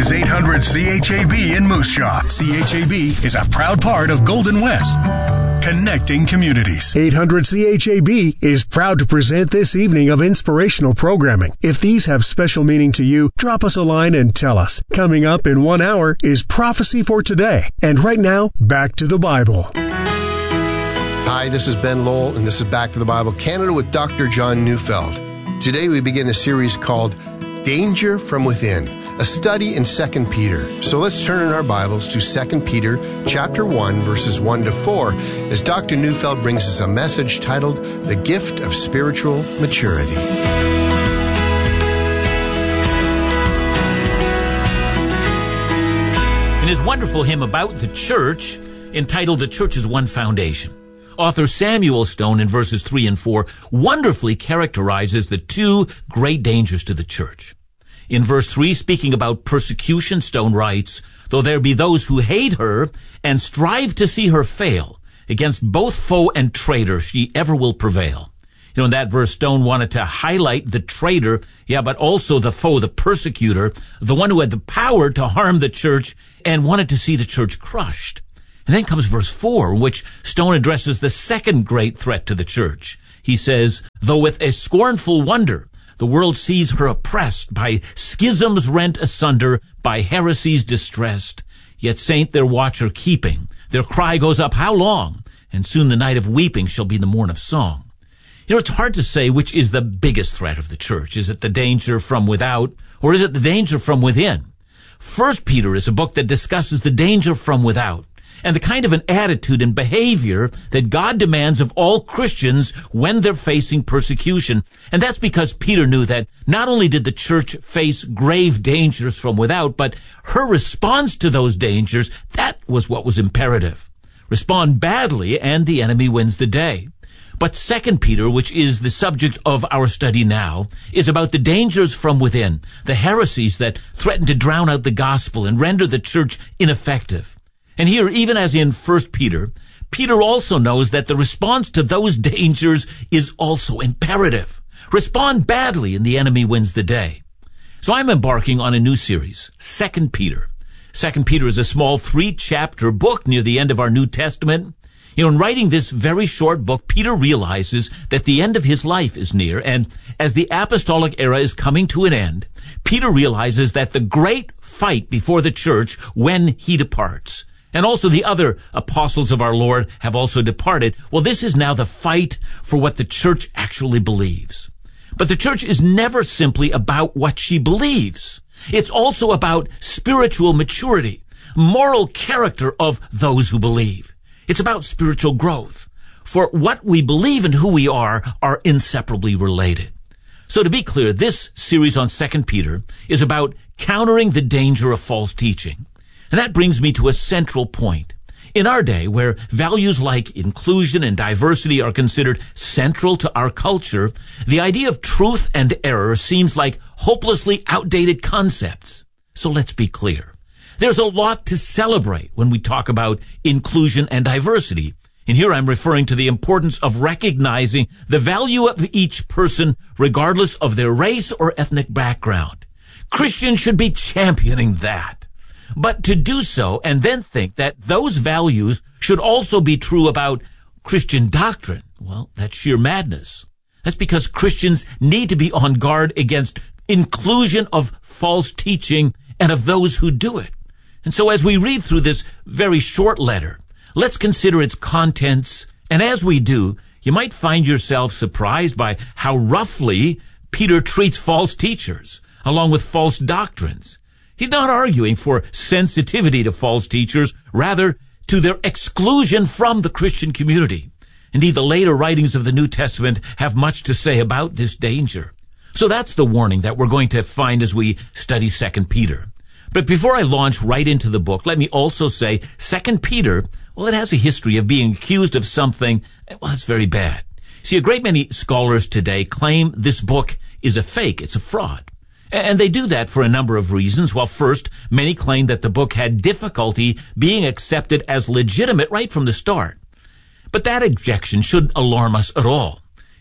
is 800 CHAB in Moose Jaw. CHAB is a proud part of Golden West, connecting communities. 800 CHAB is proud to present this evening of inspirational programming. If these have special meaning to you, drop us a line and tell us. Coming up in 1 hour is Prophecy for Today. And right now, back to the Bible. Hi, this is Ben Lowell, and this is Back to the Bible Canada with Dr. John Neufeld. Today we begin a series called Danger from Within, a study in 2 Peter. So let's turn in our Bibles to 2 Peter chapter 1, verses 1 to 4, as Dr. Neufeld brings us a message titled, The Gift of Spiritual Maturity. In his wonderful hymn about the church, entitled The Church's One Foundation, author Samuel Stone, in verses 3 and 4, wonderfully characterizes the two great dangers to the church. In verse 3, speaking about persecution, Stone writes, "Though there be those who hate her and strive to see her fail, against both foe and traitor she ever will prevail." You know, in that verse, Stone wanted to highlight the traitor, but also the foe, the persecutor, the one who had the power to harm the church and wanted to see the church crushed. And then comes verse 4, which Stone addresses the second great threat to the church. He says, "Though with a scornful wonder the world sees her oppressed, by schisms rent asunder, by heresies distressed, yet saint their watcher keeping, their cry goes up, how long? And soon the night of weeping shall be the morn of song." You know, it's hard to say which is the biggest threat of the church. Is it the danger from without, or is it the danger from within? 1 Peter is a book that discusses the danger from without, and the kind of an attitude and behavior that God demands of all Christians when they're facing persecution. And that's because Peter knew that not only did the church face grave dangers from without, but her response to those dangers, that was what was imperative. Respond badly and the enemy wins the day. But 2 Peter, which is the subject of our study now, is about the dangers from within, the heresies that threaten to drown out the gospel and render the church ineffective. And here, even as in 1 Peter, Peter also knows that the response to those dangers is also imperative. Respond badly and the enemy wins the day. So I'm embarking on a new series, 2 Peter. 2 Peter is a small 3-chapter book near the end of our New Testament. You know, in writing this very short book, Peter realizes that the end of his life is near, and as the apostolic era is coming to an end, Peter realizes that the great fight before the church when he departs, and also the other apostles of our Lord have also departed, well, this is now the fight for what the church actually believes. But the church is never simply about what she believes. It's also about spiritual maturity, moral character of those who believe. It's about spiritual growth. For what we believe and who we are inseparably related. So to be clear, this series on 2 Peter is about countering the danger of false teaching. And that brings me to a central point. In our day, where values like inclusion and diversity are considered central to our culture, the idea of truth and error seems like hopelessly outdated concepts. So let's be clear. There's a lot to celebrate when we talk about inclusion and diversity. And here I'm referring to the importance of recognizing the value of each person regardless of their race or ethnic background. Christians should be championing that. But to do so and then think that those values should also be true about Christian doctrine, well, that's sheer madness. That's because Christians need to be on guard against inclusion of false teaching and of those who do it. And so as we read through this very short letter, let's consider its contents. And as we do, you might find yourself surprised by how roughly Peter treats false teachers, along with false doctrines. He's not arguing for sensitivity to false teachers, rather to their exclusion from the Christian community. Indeed, the later writings of the New Testament have much to say about this danger. So that's the warning that we're going to find as we study 2 Peter. But before I launch right into the book, let me also say 2 Peter, well, it has a history of being accused of something, well, that's very bad. See, a great many scholars today claim this book is a fake, it's a fraud. And they do that for a number of reasons. Well, first, many claim that the book had difficulty being accepted as legitimate right from the start. But that objection shouldn't alarm us at all.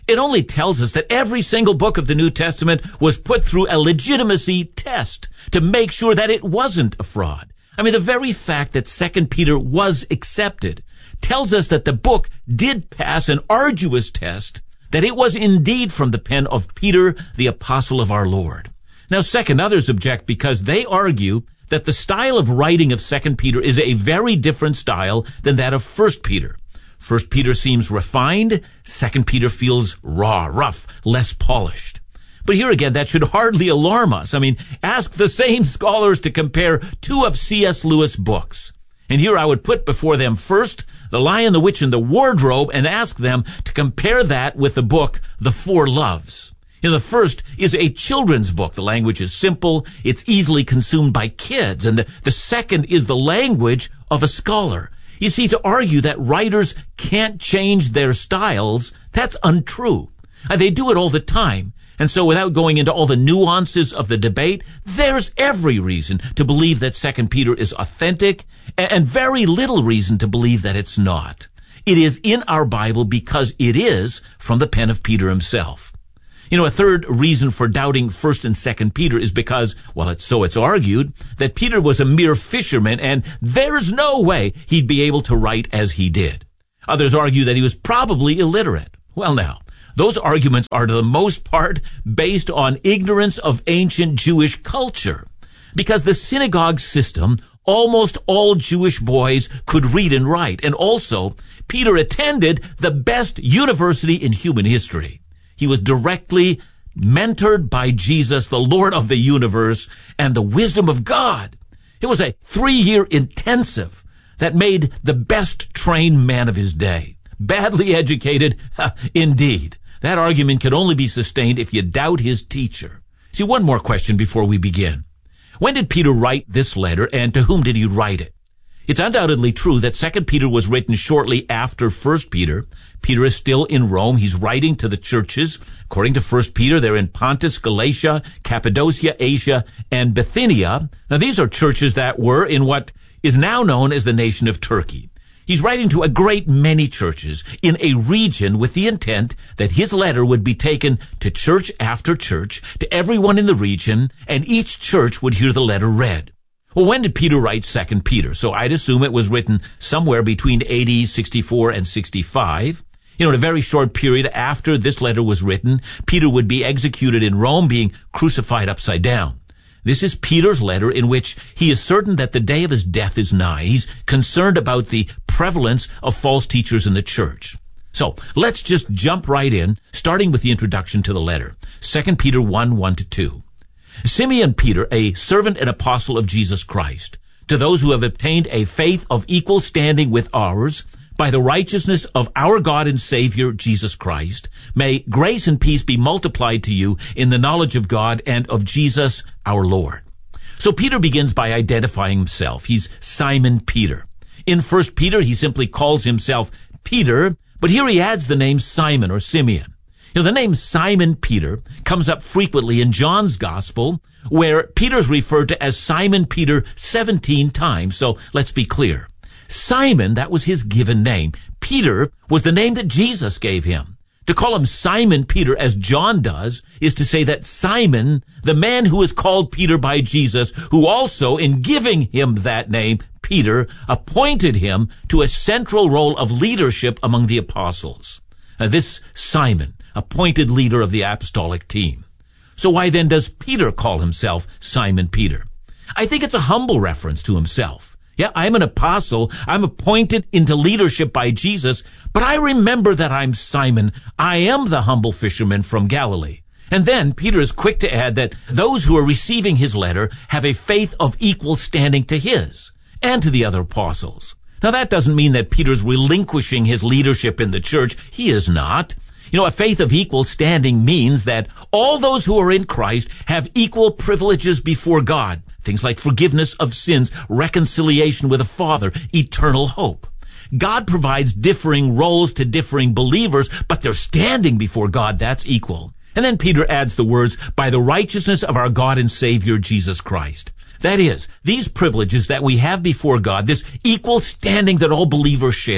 It only tells us that every single book of the New Testament was put through a legitimacy test to make sure that it wasn't a fraud. I mean, the very fact that 2 Peter was accepted tells us that the book did pass an arduous test, that it was indeed from the pen of Peter, the apostle of our Lord. Now, second, others object because they argue that the style of writing of 2 Peter is a very different style than that of 1 Peter. 1 Peter seems refined. 2 Peter feels raw, rough, less polished. But here again, that should hardly alarm us. I mean, ask the same scholars to compare two of C.S. Lewis' books. And here I would put before them first The Lion, the Witch, and the Wardrobe, and ask them to compare that with the book The Four Loves. The first is a children's book. The language is simple. It's easily consumed by kids. And the second is the language of a scholar. You see, to argue that writers can't change their styles, that's untrue. They do it all the time. And so without going into all the nuances of the debate, there's every reason to believe that 2 Peter is authentic and very little reason to believe that it's not. It is in our Bible because it is from the pen of Peter himself. A third reason for doubting 1 and 2 Peter is because, it's argued, that Peter was a mere fisherman and there's no way he'd be able to write as he did. Others argue that he was probably illiterate. Well, now, those arguments are to the most part based on ignorance of ancient Jewish culture. Because the synagogue system, almost all Jewish boys could read and write. And also, Peter attended the best university in human history. He was directly mentored by Jesus, the Lord of the universe, and the wisdom of God. It was a 3-year intensive that made the best trained man of his day. Badly educated, indeed. That argument can only be sustained if you doubt his teacher. See, one more question before we begin. When did Peter write this letter, and to whom did he write it? It's undoubtedly true that 2 Peter was written shortly after 1 Peter. Peter is still in Rome. He's writing to the churches. According to 1 Peter, they're in Pontus, Galatia, Cappadocia, Asia, and Bithynia. Now, these are churches that were in what is now known as the nation of Turkey. He's writing to a great many churches in a region with the intent that his letter would be taken to church after church, to everyone in the region, and each church would hear the letter read. Well, when did Peter write 2 Peter? So I'd assume it was written somewhere between AD 64 and 65. In a very short period after this letter was written, Peter would be executed in Rome, being crucified upside down. This is Peter's letter in which he is certain that the day of his death is nigh. He's concerned about the prevalence of false teachers in the church. So let's just jump right in, starting with the introduction to the letter. 2 Peter 1:1-2. Simeon Peter, a servant and apostle of Jesus Christ, to those who have obtained a faith of equal standing with ours, by the righteousness of our God and Savior, Jesus Christ, may grace and peace be multiplied to you in the knowledge of God and of Jesus our Lord. So Peter begins by identifying himself. He's Simon Peter. In 1 Peter, he simply calls himself Peter, but here he adds the name Simon or Simeon. The name Simon Peter comes up frequently in John's Gospel, where Peter's referred to as Simon Peter 17 times. So let's be clear. Simon, that was his given name. Peter was the name that Jesus gave him. To call him Simon Peter, as John does, is to say that Simon, the man who is called Peter by Jesus, who also, in giving him that name, Peter, appointed him to a central role of leadership among the apostles. This Simon, appointed leader of the apostolic team. So why then does Peter call himself Simon Peter? I think it's a humble reference to himself. Yeah, I'm an apostle. I'm appointed into leadership by Jesus, but I remember that I'm Simon. I am the humble fisherman from Galilee. And then Peter is quick to add that those who are receiving his letter have a faith of equal standing to his and to the other apostles. Now, that doesn't mean that Peter's relinquishing his leadership in the church. He is not. A faith of equal standing means that all those who are in Christ have equal privileges before God. Things like forgiveness of sins, reconciliation with the Father, eternal hope. God provides differing roles to differing believers, but their standing before God, that's equal. And then Peter adds the words, by the righteousness of our God and Savior, Jesus Christ. That is, these privileges that we have before God, this equal standing that all believers share,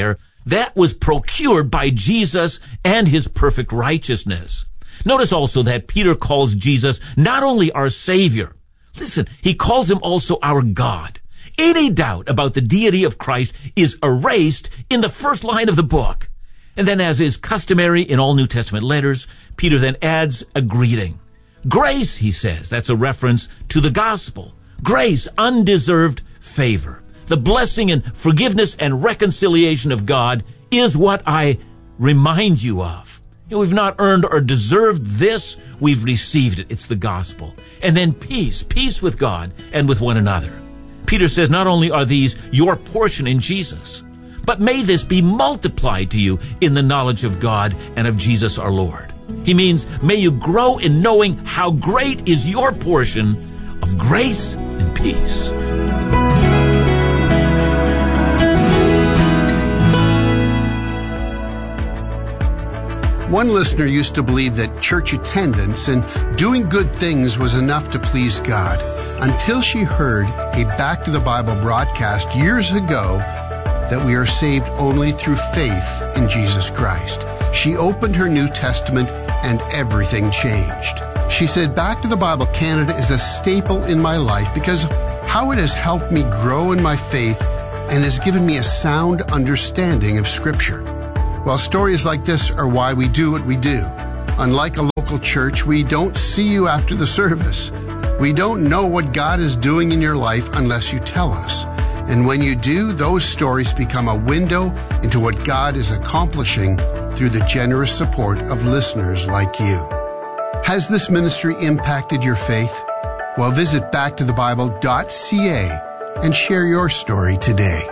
that was procured by Jesus and his perfect righteousness. Notice also that Peter calls Jesus not only our Savior, listen, he calls him also our God. Any doubt about the deity of Christ is erased in the first line of the book. And then, as is customary in all New Testament letters, Peter then adds a greeting. Grace, he says, that's a reference to the gospel. Grace, undeserved favor. The blessing and forgiveness and reconciliation of God is what I remind you of. We've not earned or deserved this. We've received it. It's the gospel. And then peace with God and with one another. Peter says not only are these your portion in Jesus, but may this be multiplied to you in the knowledge of God and of Jesus our Lord. He means may you grow in knowing how great is your portion of grace and peace. One listener used to believe that church attendance and doing good things was enough to please God, until she heard a Back to the Bible broadcast years ago that we are saved only through faith in Jesus Christ. She opened her New Testament and everything changed. She said, Back to the Bible Canada is a staple in my life because of how it has helped me grow in my faith and has given me a sound understanding of Scripture. Well, stories like this are why we do what we do. Unlike a local church, we don't see you after the service. We don't know what God is doing in your life unless you tell us. And when you do, those stories become a window into what God is accomplishing through the generous support of listeners like you. Has this ministry impacted your faith? Well, visit backtothebible.ca and share your story today.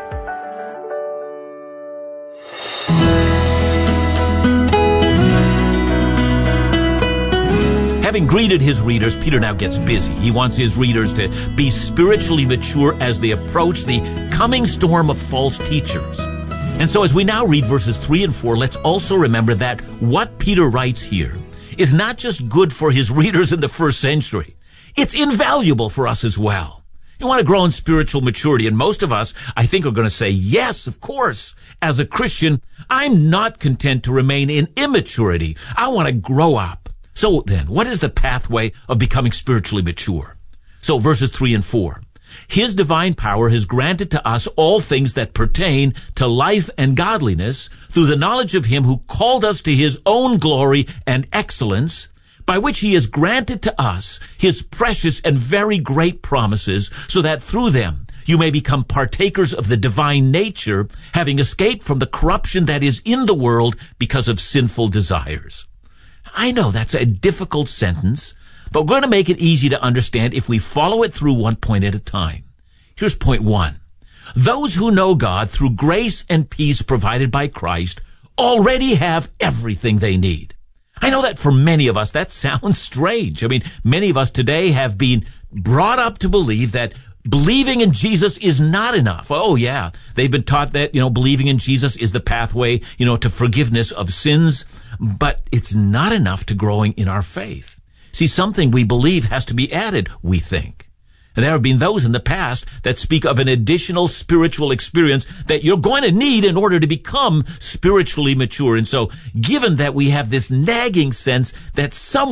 Having greeted his readers, Peter now gets busy. He wants his readers to be spiritually mature as they approach the coming storm of false teachers. And so as we now read verses 3 and 4, let's also remember that what Peter writes here is not just good for his readers in the first century. It's invaluable for us as well. You want to grow in spiritual maturity, and most of us, I think, are going to say, yes, of course. As a Christian, I'm not content to remain in immaturity. I want to grow up. So then, what is the pathway of becoming spiritually mature? So verses 3 and 4. His divine power has granted to us all things that pertain to life and godliness through the knowledge of him who called us to his own glory and excellence, by which he has granted to us his precious and very great promises, so that through them you may become partakers of the divine nature, having escaped from the corruption that is in the world because of sinful desires. I know that's a difficult sentence, but we're going to make it easy to understand if we follow it through one point at a time. Here's point 1. Those who know God through grace and peace provided by Christ already have everything they need. I know that for many of us that sounds strange. I mean, many of us today have been brought up to believe that believing in Jesus is not enough. Oh yeah, they've been taught that, believing in Jesus is the pathway, to forgiveness of sins, but it's not enough to growing in our faith. See, something we believe has to be added, we think. And there have been those in the past that speak of an additional spiritual experience that you're going to need in order to become spiritually mature. And so, given that we have this nagging sense that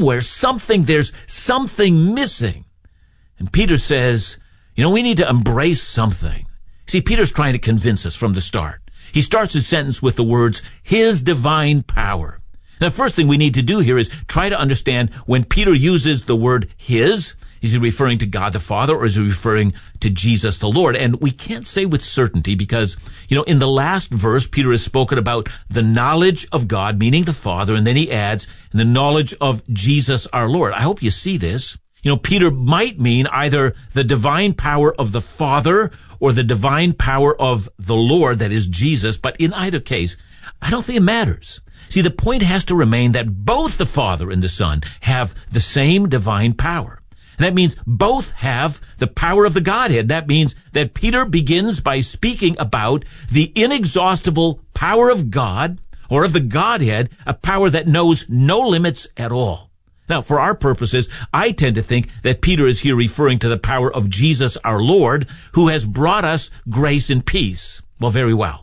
there's something missing, and Peter says, we need to embrace something. See, Peter's trying to convince us from the start. He starts his sentence with the words, his divine power. Now, the first thing we need to do here is try to understand when Peter uses the word his, is he referring to God the Father or is he referring to Jesus the Lord? And we can't say with certainty because, in the last verse, Peter has spoken about the knowledge of God, meaning the Father, and then he adds, the knowledge of Jesus our Lord. I hope you see this. Peter might mean either the divine power of the Father or the divine power of the Lord, that is Jesus, but in either case, I don't think it matters. See, the point has to remain that both the Father and the Son have the same divine power. And that means both have the power of the Godhead. That means that Peter begins by speaking about the inexhaustible power of God, or of the Godhead, a power that knows no limits at all. Now, for our purposes, I tend to think that Peter is here referring to the power of Jesus our Lord, who has brought us grace and peace. Well, very well.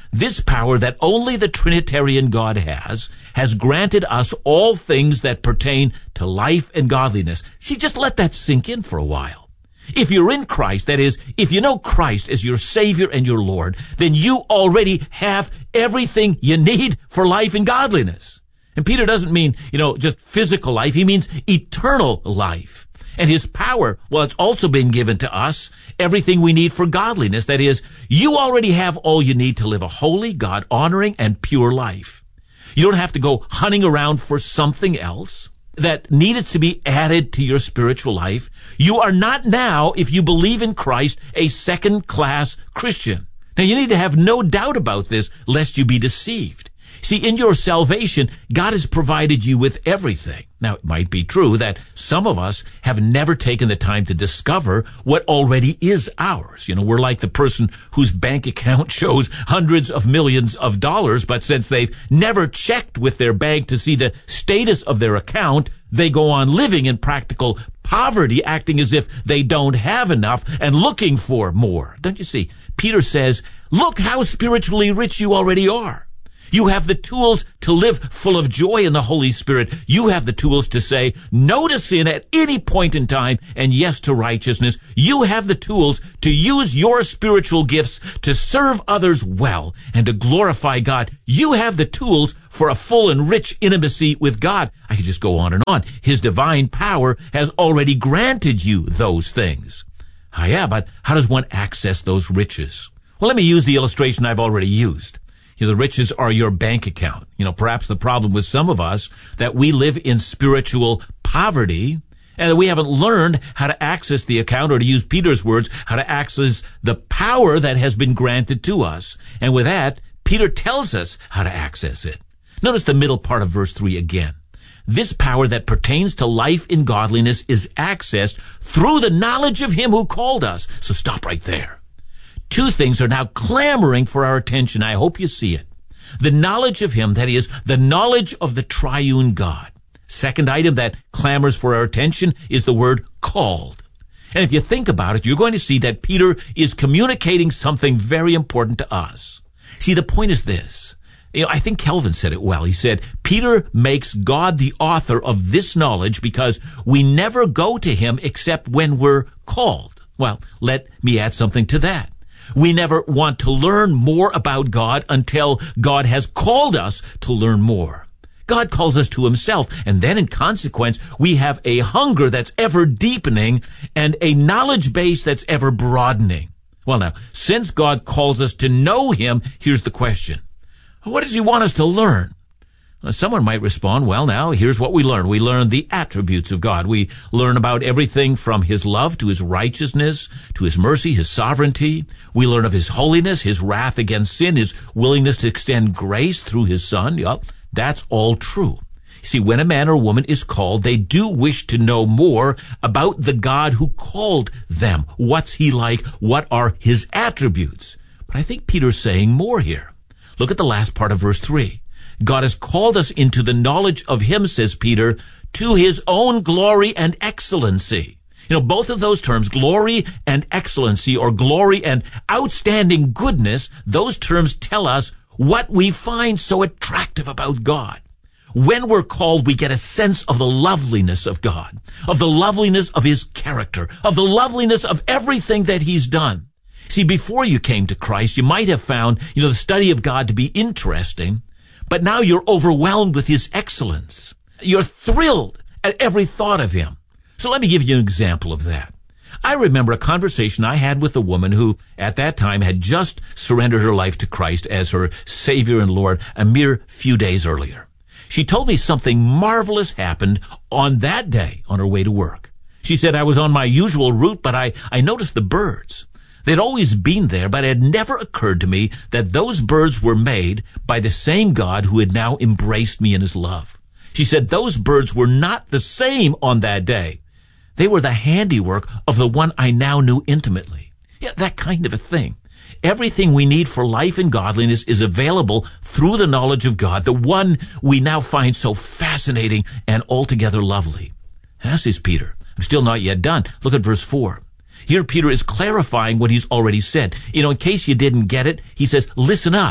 This power that only the Trinitarian God has granted us all things that pertain to life and godliness. See, just let that sink in for a while. If you're in Christ, that is, if you know Christ as your Savior and your Lord, then you already have everything you need for life and godliness. And Peter doesn't mean, just physical life. He means eternal life. And his power, well, it's also been given to us everything we need for godliness. That is, you already have all you need to live a holy, God-honoring, and pure life. You don't have to go hunting around for something else that needed to be added to your spiritual life. You are not now, if you believe in Christ, a second-class Christian. Now, you need to have no doubt about this, lest you be deceived. See, in your salvation, God has provided you with everything. Now, it might be true that some of us have never taken the time to discover what already is ours. We're like the person whose bank account shows hundreds of millions of dollars, but since they've never checked with their bank to see the status of their account, they go on living in practical poverty, acting as if they don't have enough and looking for more. Don't you see? Peter says, look how spiritually rich you already are. You have the tools to live full of joy in the Holy Spirit. You have the tools to say no to sin at any point in time and yes to righteousness. You have the tools to use your spiritual gifts to serve others well and to glorify God. You have the tools for a full and rich intimacy with God. I could just go on and on. His divine power has already granted you those things. Yeah, but how does one access those riches? Well, let me use the illustration I've already used. The riches are your bank account. Perhaps the problem with some of us that we live in spiritual poverty and that we haven't learned how to access the account, or to use Peter's words, how to access the power that has been granted to us. And with that, Peter tells us how to access it. Notice the middle part of verse 3 again. This power that pertains to life in godliness is accessed through the knowledge of him who called us. So stop right there. Two things are now clamoring for our attention. I hope you see it. The knowledge of him, that is, the knowledge of the triune God. Second item that clamors for our attention is the word called. And if you think about it, you're going to see that Peter is communicating something very important to us. See, the point is this. I think Calvin said it well. He said, Peter makes God the author of this knowledge because we never go to him except when we're called. Well, let me add something to that. We never want to learn more about God until God has called us to learn more. God calls us to himself, and then in consequence, we have a hunger that's ever deepening and a knowledge base that's ever broadening. Well, now, since God calls us to know him, here's the question. What does he want us to learn? Someone might respond, well, now, here's what we learn. We learn the attributes of God. We learn about everything from his love to his righteousness, to his mercy, his sovereignty. We learn of his holiness, his wrath against sin, his willingness to extend grace through his Son. Yep, that's all true. See, when a man or woman is called, they do wish to know more about the God who called them. What's he like? What are his attributes? But I think Peter's saying more here. Look at the last part of verse 3. God has called us into the knowledge of him, says Peter, to his own glory and excellency. Both of those terms, glory and excellency, or glory and outstanding goodness, those terms tell us what we find so attractive about God. When we're called, we get a sense of the loveliness of God, of the loveliness of his character, of the loveliness of everything that he's done. See, before you came to Christ, you might have found, the study of God to be interesting, but now you're overwhelmed with his excellence. You're thrilled at every thought of him. So let me give you an example of that. I remember a conversation I had with a woman who, at that time, had just surrendered her life to Christ as her Savior and Lord a mere few days earlier. She told me something marvelous happened on that day on her way to work. She said, I was on my usual route, but I noticed the birds. They'd always been there, but it had never occurred to me that those birds were made by the same God who had now embraced me in his love. She said those birds were not the same on that day. They were the handiwork of the one I now knew intimately. Yeah, that kind of a thing. Everything we need for life and godliness is available through the knowledge of God, the one we now find so fascinating and altogether lovely. And says Peter, I'm still not yet done. Look at verse 4. Here Peter is clarifying what he's already said. In case you didn't get it, he says, listen up.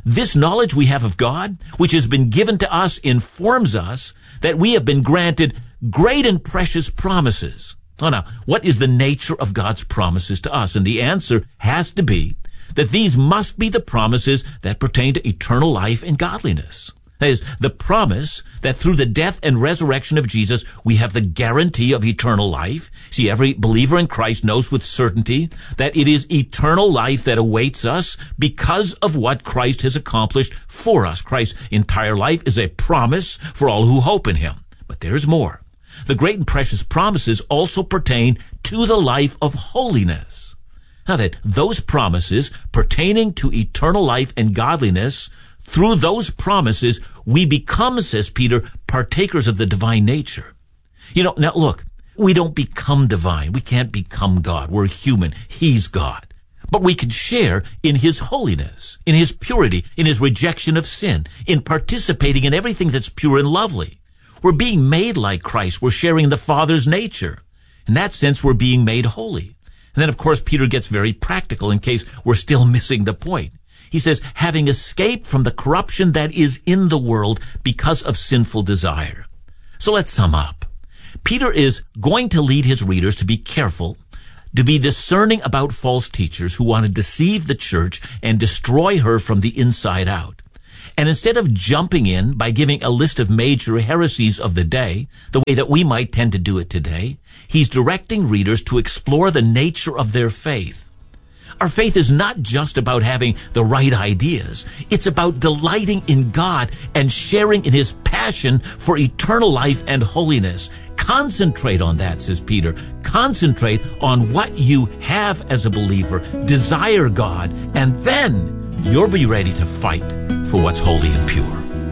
this knowledge we have of God, which has been given to us, informs us that we have been granted great and precious promises. Now, what is the nature of God's promises to us? And the answer has to be that these must be the promises that pertain to eternal life and godliness. That is, the promise that through the death and resurrection of Jesus, we have the guarantee of eternal life. See, every believer in Christ knows with certainty that it is eternal life that awaits us because of what Christ has accomplished for us. Christ's entire life is a promise for all who hope in him. But there's more. The great and precious promises also pertain to the life of holiness. Now that those promises pertaining to eternal life and godliness, through those promises, we become, says Peter, partakers of the divine nature. Now look, we don't become divine. We can't become God. We're human. He's God. But we can share in his holiness, in his purity, in his rejection of sin, in participating in everything that's pure and lovely. We're being made like Christ. We're sharing the Father's nature. In that sense, we're being made holy. And then, of course, Peter gets very practical in case we're still missing the point. He says, having escaped from the corruption that is in the world because of sinful desire. So let's sum up. Peter is going to lead his readers to be careful, to be discerning about false teachers who want to deceive the church and destroy her from the inside out. And instead of jumping in by giving a list of major heresies of the day, the way that we might tend to do it today, he's directing readers to explore the nature of their faith. Our faith is not just about having the right ideas. It's about delighting in God and sharing in his passion for eternal life and holiness. Concentrate on that, says Peter. Concentrate on what you have as a believer. Desire God, and then you'll be ready to fight for what's holy and pure.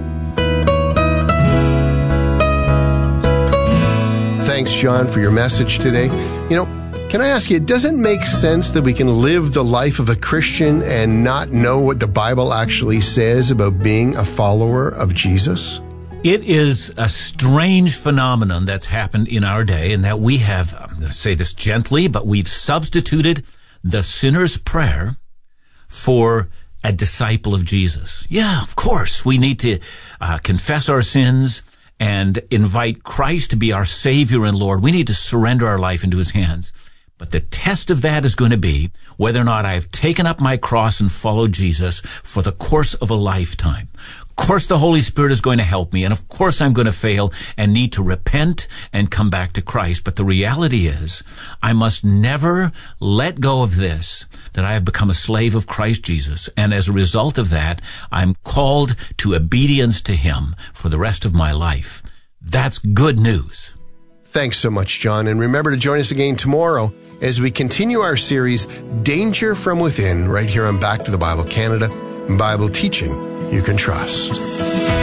Thanks, John, for your message today. Can I ask you, does it make sense that we can live the life of a Christian and not know what the Bible actually says about being a follower of Jesus? It is a strange phenomenon that's happened in our day, and that we have, I'm going to say this gently, but we've substituted the sinner's prayer for a disciple of Jesus. Yeah, of course, we need to confess our sins and invite Christ to be our Savior and Lord. We need to surrender our life into his hands. But the test of that is going to be whether or not I've taken up my cross and followed Jesus for the course of a lifetime. Of course, the Holy Spirit is going to help me, and of course I'm going to fail and need to repent and come back to Christ. But the reality is, I must never let go of this, that I have become a slave of Christ Jesus, and as a result of that, I'm called to obedience to him for the rest of my life. That's good news. Thanks so much, John, and remember to join us again tomorrow as we continue our series, Danger from Within, right here on Back to the Bible Canada, Bible teaching you can trust.